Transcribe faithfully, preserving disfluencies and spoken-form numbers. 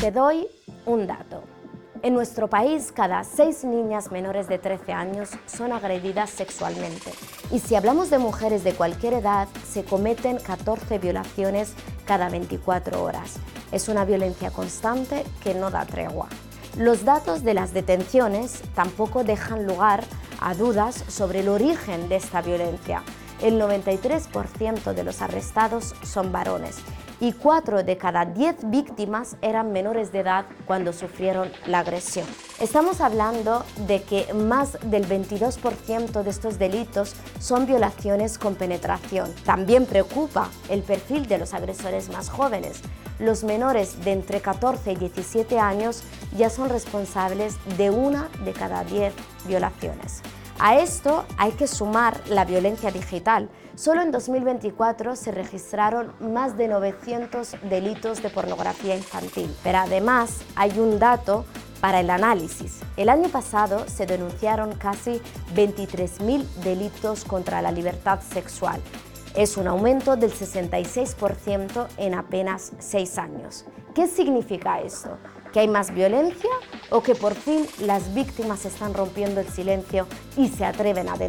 Te doy un dato. En nuestro país, cada seis niñas menores de trece años son agredidas sexualmente. Y si hablamos de mujeres de cualquier edad, se cometen catorce violaciones cada veinticuatro horas. Es una violencia constante que no da tregua. Los datos de las detenciones tampoco dejan lugar a dudas sobre el origen de esta violencia. El noventa y tres por ciento de los arrestados son varones y cuatro de cada diez víctimas eran menores de edad cuando sufrieron la agresión. Estamos hablando de que más del veintidós por ciento de estos delitos son violaciones con penetración. También preocupa el perfil de los agresores más jóvenes. Los menores de entre catorce y diecisiete años ya son responsables de una de cada diez violaciones. A esto hay que sumar la violencia digital. Solo en dos mil veinticuatro se registraron más de novecientos delitos de pornografía infantil. Pero además hay un dato para el análisis. El año pasado se denunciaron casi veintitrés mil delitos contra la libertad sexual. Es un aumento del sesenta y seis por ciento en apenas seis años. ¿Qué significa esto? ¿Que hay más violencia o que por fin las víctimas están rompiendo el silencio y se atreven a denunciar?